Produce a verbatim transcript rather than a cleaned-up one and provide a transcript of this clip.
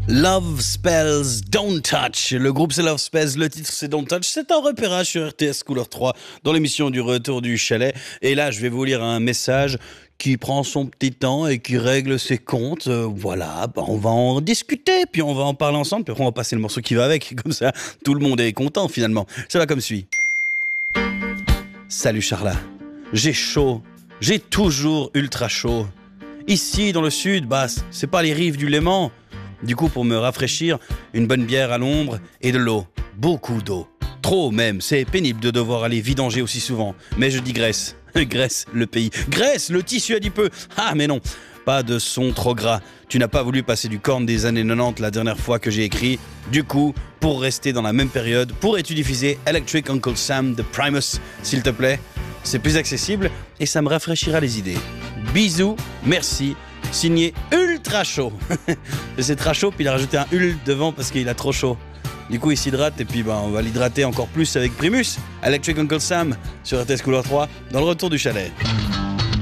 Love Spells Don't Touch. Le groupe c'est Love Spells, le titre c'est Don't Touch. C'est un repérage sur R T S Couleur trois dans l'émission du Retour du Chalet. Et là, je vais vous lire un message qui prend son petit temps et qui règle ses comptes. Euh, voilà, bah, on va en discuter, puis on va en parler ensemble, puis après on va passer le morceau qui va avec. Comme ça, tout le monde est content finalement. Ça va comme suit. Salut Charla, j'ai chaud, j'ai toujours ultra chaud. Ici dans le sud, bah, c'est pas les rives du Léman. Du coup, pour me rafraîchir, une bonne bière à l'ombre et de l'eau. Beaucoup d'eau. Trop même, c'est pénible de devoir aller vidanger aussi souvent. Mais je digresse. Grèce, le pays. Grèce, le tissu adipeux. Ah, mais non, pas de son trop gras. Tu n'as pas voulu passer du corne des années quatre-vingt-dix la dernière fois que j'ai écrit. Du coup, pour rester dans la même période, pourrais-tu diffuser Electric Uncle Sam de Primus, s'il te plaît? C'est plus accessible et ça me rafraîchira les idées. Bisous, merci. Signé Ultra Chaud. C'est très chaud, puis il a rajouté un ul devant parce qu'il a trop chaud. Du coup, il s'hydrate et puis bah, on va l'hydrater encore plus avec Primus, Electric Uncle Sam sur R T S Couleur trois dans le Retour du Chalet.